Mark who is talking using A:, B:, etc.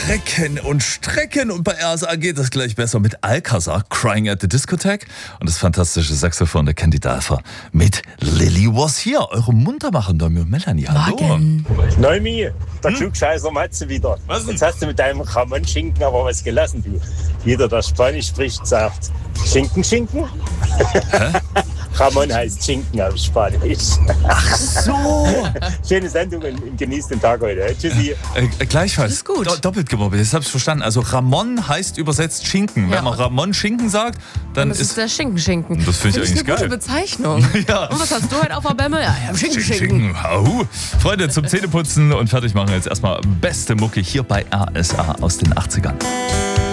A: recken und strecken. Und bei RSA geht es gleich besser mit Alcazar, Crying at the Discotheque. Und das fantastische Saxophon der Candy Dulfer mit Lily Was Here. Eure Muntermacher, Domi und Melanie. Hallo.
B: Morgen.
C: Neumi, der Klugscheißer Matze wieder.
A: Was denn?
C: Jetzt hast du mit deinem Ramon-Schinken aber was gelassen, du. Jeder, der Spanisch spricht, sagt Schinken, Schinken. Ramon heißt Schinken auf Spanisch.
A: Ach so.
C: Schöne Sendung und genießt den Tag heute. Tschüssi.
A: Gleichfalls.
B: Ist gut.
A: Doppelt gemobbelt, das habe ich verstanden. Also Ramon heißt übersetzt Schinken.
B: Ja.
A: Wenn man Ramon Schinken sagt, dann
B: Das ist der Schinken.
A: Das finde ich eigentlich
B: eine
A: geil.
B: gute Bezeichnung.
A: Ja.
B: Und was hast du heute auf der Bämme? Ja, Schinken.
A: Au. Freunde, zum Zähneputzen und fertig machen jetzt erstmal beste Mucke hier bei RSA aus den 80ern.